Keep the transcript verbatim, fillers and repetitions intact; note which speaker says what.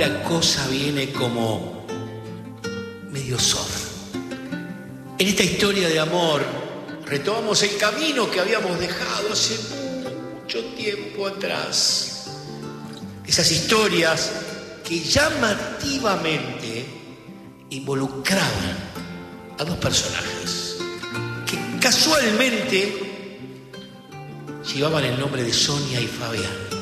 Speaker 1: la cosa viene como medio soft. En esta historia de amor retomamos el camino que habíamos dejado hace mucho tiempo atrás. Esas historias que llamativamente involucraban a dos personajes que casualmente llevaban el nombre de Sonia y Fabián.